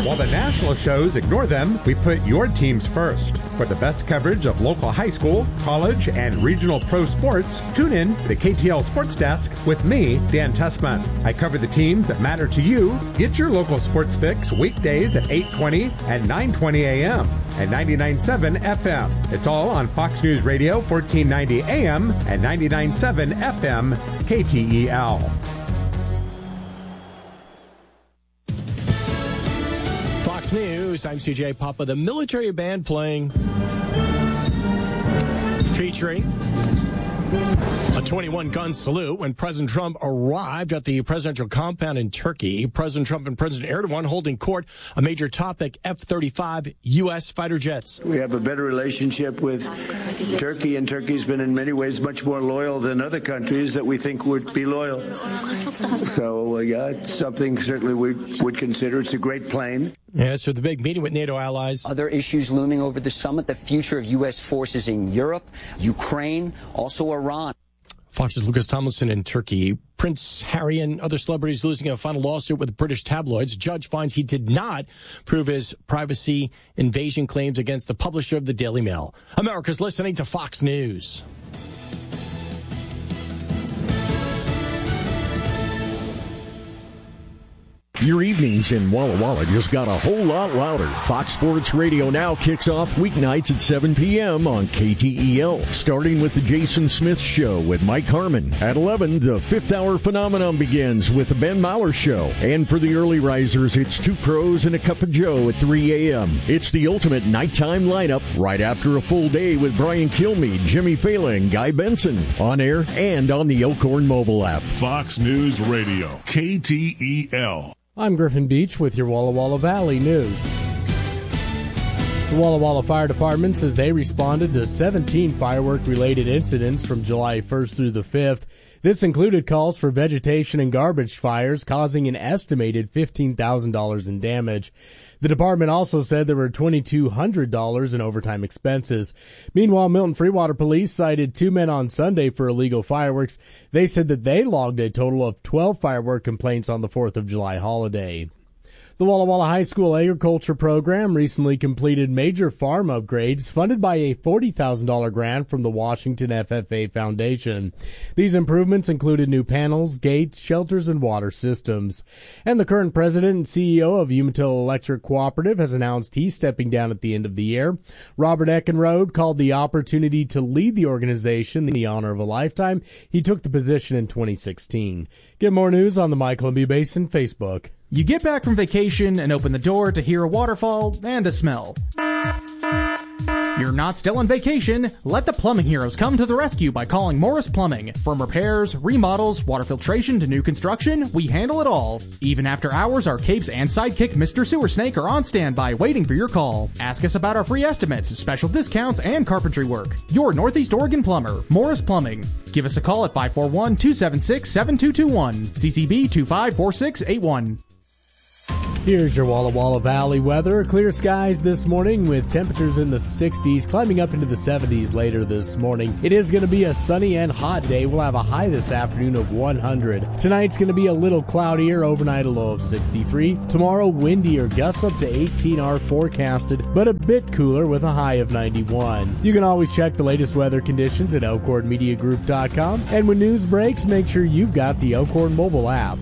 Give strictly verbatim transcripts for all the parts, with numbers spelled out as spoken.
While the national shows ignore them, we put your teams first. For the best coverage of local high school, college, and regional pro sports, tune in to the K T L Sports Desk with me, Dan Tessman. I cover the teams that matter to you. Get your local sports fix weekdays at eight twenty and nine twenty a.m. and ninety-nine point seven F M. It's all on Fox News Radio, fourteen ninety A M and ninety-nine point seven F M, K T E L. Fox News, I'm C J Papa. The military band playing, featuring a twenty-one gun salute when President Trump arrived at the presidential compound in Turkey. President Trump and President Erdogan holding court. A major topic, F thirty-five U S fighter jets. We have a better relationship with Turkey, and Turkey's been in many ways much more loyal than other countries that we think would be loyal. So, uh, yeah, it's something certainly we would consider. It's a great plane. Yeah, so the big meeting with NATO allies. Other issues looming over the summit, the future of U S forces in Europe, Ukraine, also Iran. Fox's Lucas Tomlinson in Turkey. Prince Harry and other celebrities losing a final lawsuit with British tabloids. Judge finds he did not prove his privacy invasion claims against the publisher of the Daily Mail. America's listening to Fox News. Your evenings in Walla Walla just got a whole lot louder. Fox Sports Radio now kicks off weeknights at seven p.m. on K T E L, starting with the Jason Smith Show with Mike Harmon. At eleven, the fifth hour phenomenon begins with the Ben Maller Show. And for the early risers, it's Two Crows and a Cup of Joe at three a.m. It's the ultimate nighttime lineup right after a full day with Brian Kilmeade, Jimmy Fallon, and Guy Benson. On air and on the Elkhorn mobile app. Fox News Radio, K T E L. I'm Griffin Beach with your Walla Walla Valley News. The Walla Walla Fire Department says they responded to seventeen firework-related incidents from July first through the fifth. This included calls for vegetation and garbage fires, causing an estimated fifteen thousand dollars in damage. The department also said there were two thousand two hundred dollars in overtime expenses. Meanwhile, Milton Freewater Police cited two men on Sunday for illegal fireworks. They said that they logged a total of twelve firework complaints on the fourth of July holiday. The Walla Walla High School Agriculture Program recently completed major farm upgrades funded by a forty thousand dollars grant from the Washington F F A Foundation. These improvements included new panels, gates, shelters, and water systems. And the current president and C E O of Umatilla Electric Cooperative has announced he's stepping down at the end of the year. Robert Eckenrode called the opportunity to lead the organization the honor of a lifetime. He took the position in twenty sixteen. Get more news on the My Columbia Basin Facebook. You get back from vacation and open the door to hear a waterfall and a smell. You're not still on vacation. Let the plumbing heroes come to the rescue by calling Morris Plumbing. From repairs, remodels, water filtration to new construction, we handle it all. Even after hours, our capes and sidekick Mister Sewer Snake are on standby waiting for your call. Ask us about our free estimates, special discounts, and carpentry work. Your Northeast Oregon plumber, Morris Plumbing. Give us a call at five four one, two seven six, seven two two one, C C B two five four six eight one. Here's your Walla Walla Valley weather. Clear skies this morning with temperatures in the sixties, climbing up into the seventies later this morning. It is going to be a sunny and hot day. We'll have a high this afternoon of one hundred. Tonight's going to be a little cloudier, overnight a low of sixty-three. Tomorrow, windier, gusts up to eighteen are forecasted, but a bit cooler with a high of ninety-one. You can always check the latest weather conditions at elkhorn media group dot com. And when news breaks, make sure you've got the Elkhorn mobile app.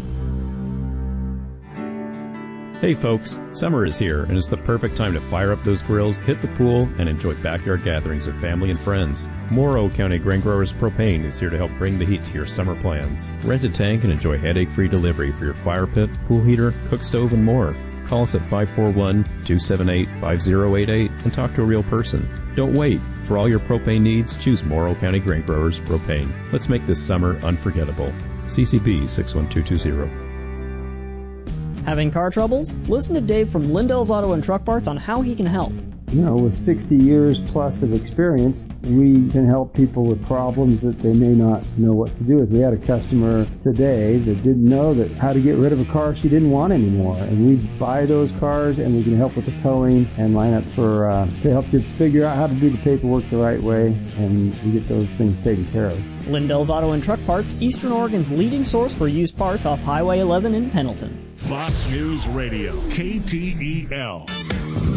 Hey folks, summer is here and it's the perfect time to fire up those grills, hit the pool, and enjoy backyard gatherings with family and friends. Morrow County Grain Growers Propane is here to help bring the heat to your summer plans. Rent a tank and enjoy headache-free delivery for your fire pit, pool heater, cook stove, and more. Call us at five four one, two seven eight, five zero eight eight and talk to a real person. Don't wait. For all your propane needs, choose Morrow County Grain Growers Propane. Let's make this summer unforgettable. C C B six one two two zero. Having car troubles? Listen to Dave from Lindell's Auto and Truck Parts on how he can help. You know, with sixty years plus of experience, we can help people with problems that they may not know what to do with. We had a customer today that didn't know that how to get rid of a car she didn't want anymore. And we buy those cars and we can help with the towing and line up for, uh, to help you figure out how to do the paperwork the right way, and we get those things taken care of. Lindell's Auto and Truck Parts, Eastern Oregon's leading source for used parts off Highway eleven in Pendleton. Fox News Radio, K T E L.